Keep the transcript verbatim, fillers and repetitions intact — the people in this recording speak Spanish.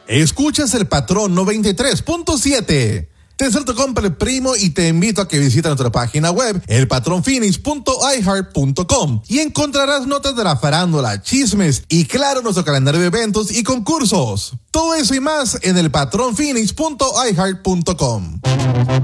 Escuchas El Patrón noventa y tres punto siete. Te suelto compra el primo y te invito a que visites nuestra página web, el patrón phoenix punto i heart punto com, y encontrarás notas de la farándula, chismes y claro, nuestro calendario de eventos y concursos. Todo eso y más en el patrón phoenix punto i heart punto com.